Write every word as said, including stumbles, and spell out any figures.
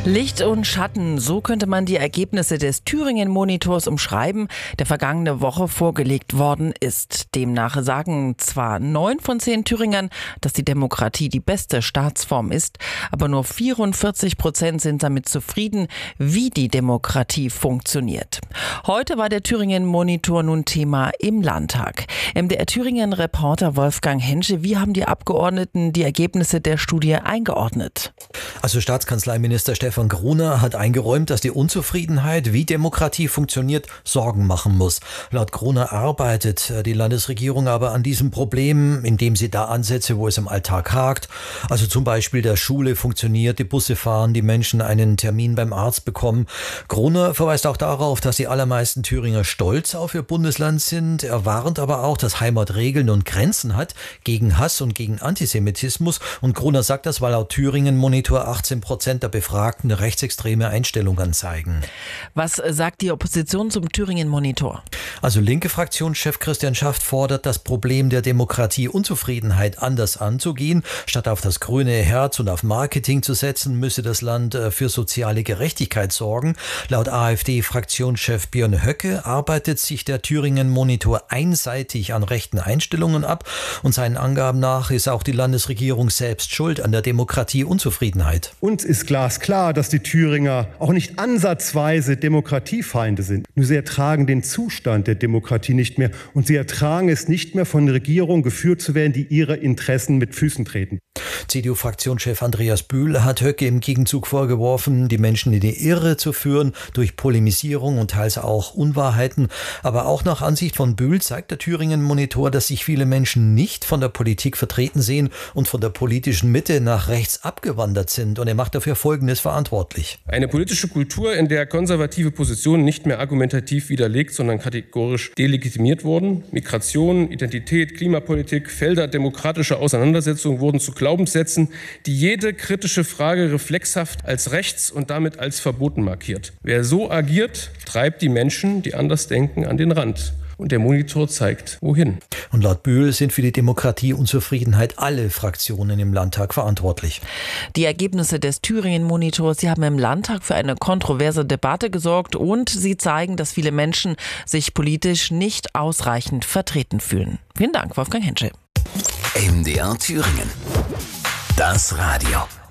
Licht und Schatten, so könnte man die Ergebnisse des Thüringen-Monitors umschreiben, der vergangene Woche vorgelegt worden ist. Demnach sagen zwar neun von zehn Thüringern, dass die Demokratie die beste Staatsform ist, aber nur vierundvierzig Prozent sind damit zufrieden, wie die Demokratie funktioniert. Heute war der Thüringen-Monitor nun Thema im Landtag. M D R Thüringen-Reporter Wolfgang Hensche, wie haben die Abgeordneten die Ergebnisse der Studie eingeordnet? Also Staatskanzleiminister Stefan Gruner hat eingeräumt, dass die Unzufriedenheit, wie Demokratie funktioniert, Sorgen machen muss. Laut Gruner arbeitet die Landesregierung aber an diesem Problem, indem sie da ansetze, wo es im Alltag hakt. Also zum Beispiel der Schule funktioniert, die Busse fahren, die Menschen einen Termin beim Arzt bekommen. Gruner verweist auch darauf, dass die allermeisten Thüringer stolz auf ihr Bundesland sind. Er warnt aber auch, dass Heimat Regeln und Grenzen hat gegen Hass und gegen Antisemitismus. Und Gruner sagt das, weil laut Thüringen-Monitor achtzehn Prozent der Befragten eine rechtsextreme Einstellung anzeigen. Was sagt die Opposition zum Thüringen-Monitor? Also linke Fraktionschef Christian Schaft fordert, das Problem der Demokratie-Unzufriedenheit anders anzugehen. Statt auf das grüne Herz und auf Marketing zu setzen, müsse das Land für soziale Gerechtigkeit sorgen. Laut AfD-Fraktionschef Björn Höcke arbeitet sich der Thüringen-Monitor einseitig an rechten Einstellungen ab. Und seinen Angaben nach ist auch die Landesregierung selbst schuld an der Demokratie-Unzufriedenheit. Uns ist glasklar, dass die Thüringer auch nicht ansatzweise Demokratiefeinde sind. Nur sie ertragen den Zustand der Demokratie nicht mehr und sie ertragen es nicht mehr, von der Regierung geführt zu werden, die ihre Interessen mit Füßen treten. C D U-Fraktionschef Andreas Bühl hat Höcke im Gegenzug vorgeworfen, die Menschen in die Irre zu führen durch Polemisierung und teils auch Unwahrheiten. Aber auch nach Ansicht von Bühl zeigt der Thüringen-Monitor, dass sich viele Menschen nicht von der Politik vertreten sehen und von der politischen Mitte nach rechts abgewandert sind. Und er macht dafür Folgendes verantwortlich. Eine politische Kultur, in der konservative Positionen nicht mehr argumentativ widerlegt, sondern kategorisch delegitimiert wurden. Migration, Identität, Klimapolitik, Felder demokratischer Auseinandersetzung wurden zu Glaubenssätzen, die jede kritische Frage reflexhaft als rechts und damit als verboten markiert. Wer so agiert, treibt die Menschen, die anders denken, an den Rand. Und der Monitor zeigt, wohin. Und laut Bühl sind für die Demokratieunzufriedenheit alle Fraktionen im Landtag verantwortlich. Die Ergebnisse des Thüringen-Monitors, sie haben im Landtag für eine kontroverse Debatte gesorgt und sie zeigen, dass viele Menschen sich politisch nicht ausreichend vertreten fühlen. Vielen Dank, Wolfgang Hensche. M D R Thüringen. Das Radio.